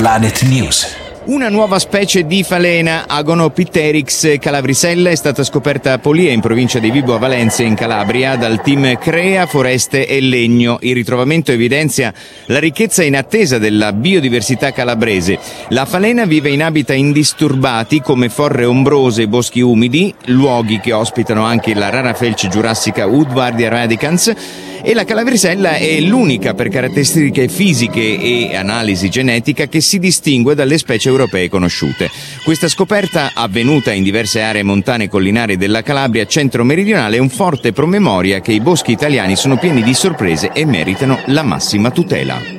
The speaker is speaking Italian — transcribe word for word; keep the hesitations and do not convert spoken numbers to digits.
Planet News. Una nuova specie di falena, Agonopteryx calabrisella, è stata scoperta a Polia, in provincia di Vibo a Valencia, in Calabria, dal team Crea Foreste e Legno. Il ritrovamento evidenzia la ricchezza inattesa della biodiversità calabrese. La falena vive in habitat indisturbati come forre ombrose e boschi umidi, luoghi che ospitano anche la rara felce giurassica Woodwardia radicans, e la calabrisella è l'unica per caratteristiche fisiche e analisi genetica che si distingue dalle specie europee conosciute. Questa scoperta, avvenuta in diverse aree montane e collinari della Calabria centro-meridionale, è un forte promemoria che i boschi italiani sono pieni di sorprese e meritano la massima tutela.